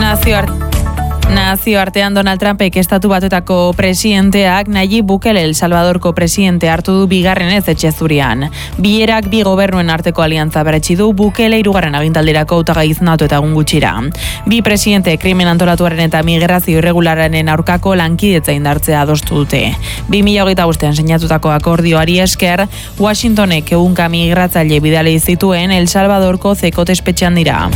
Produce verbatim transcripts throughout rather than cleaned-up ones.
Nazioart Nazioartean Donald Trumpek estatu batuetako presidenteak Nayib Bukele El Salvadorko presidente hartu du bigarren ez etxe zurian. Bierak bi gobernuen arteko aliantza berretsi du Bukele hirugarren agintaldirako hautagai izendatu eta egun gutxira. Bi presidente krimen antolatuaren eta migrazio irregulararen aurkako lankidetza indartzea adostu dute. bi mila hogeita bostean sinatutako akordioari esker, Washingtonek ehunka migratzaile bidali zituen El Salvadorko Zekot espetxean dira.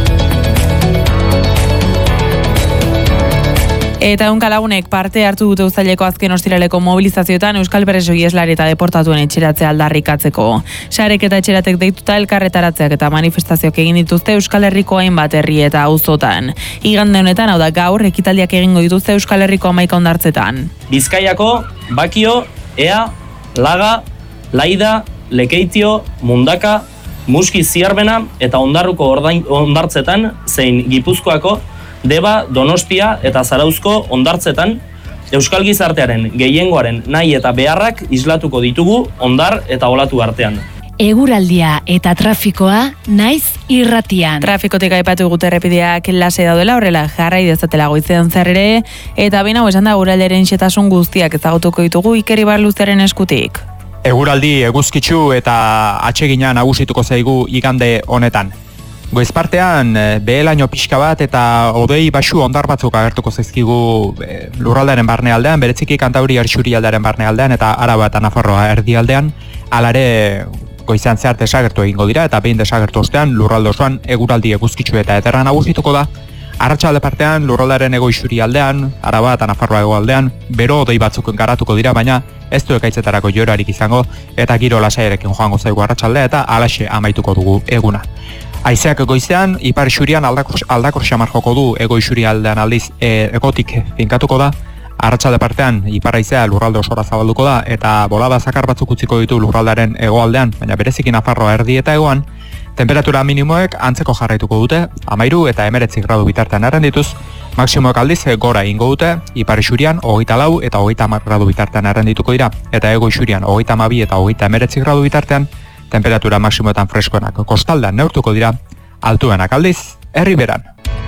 Eta ehunka lagunek parte hartu dute uztaileko azken ostiraleko mobilizazioetan Euskal preso iheslari eta deportatuen etxeratzea aldarrikatzeko. Sarek eta etxeratek deituta elkarretaratzeak eta manifestazioak egin dituzte Euskal Herriko hainbat herri eta auzotan. Igande honetan, hau da gaur, ekitaldiak egingo dituzte Euskal Herriko hamaika hondartzetan. Bizkaiako, Bakio, Ea, Laga, Laida, Lekeitio, Mundaka, Muski Ziarbena eta Ondarruko hondartzetan zein Gipuzkoako Deba, Donostia eta Zarauzko hondartzetan Euskal gizartearen gehiengoaren nahi eta beharrak islatuko ditugu hondar eta olatu artean. Eguraldia eta trafikoa naiz irratian. Trafikotik aipatu gute errepideak lasai daudela, horrela jarrai dezatela goizean zer ere, eta baina esan da eguraldiaren xetasun guztiak ezagutuko ditugu Iker Ibarluzaren eskutik. Eguraldi eguzkitsu eta atsegina nagusituko zaigu igande honetan. Goizpartean, behelaino pixka bat eta odei basu ondar batzuk agertuko zaizkigu lurraldearen barnealdean, bereziki Kantauri Arxurialdearen barnealdean eta Araba eta Nafarroa erdialdean, alare goizean zehar desagertu egingo dira eta behin desagertu ostean lurralde osoan eguraldi eguzkitsu eta eterra nagusituko da. Arratsalde partean lurraldearen hego isurialdean, Araba eta Nafarroa hegoaldean, bero odei batzuk garatuko dira, baina ez du ekaitzetarako jorarik izango eta giro lasaiarekin joango zaigu arratsaldea eta halaxe amaituko dugu eguna. Haizeak goizean, ipar isurian aldakor, aldakor xamar joko du, ego isurialdean aldiz e, egotik finkatuko da. Arratsalde partean, ipar haizea lurralde osora zabalduko da, eta bolada zakar batzuk utziko ditu lurraldearen hegoaldean, baina bereziki Nafarroa erdi eta hegoan, temperatura minimoek antzeko jarraituko dute, amairu eta emeretzi gradu bitartean errendituz, maksimoek aldiz gora ingo dute, ipar isurian hogeita lau eta hogeita hamar gradu bitartean errendituko dira, eta ego isurian hogeita hamabi eta hogeita emeretzi gradu bitartean, temperatura maksimoetan freskoenak kostaldean neurtuko dira, altuenak aldiz, herriberan.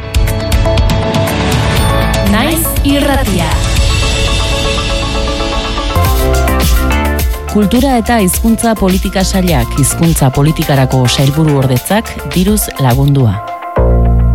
Naiz irratia. Kultura eta hizkuntza politika sailak hizkuntza politikarako sailburu ordetzak diruz lagundua.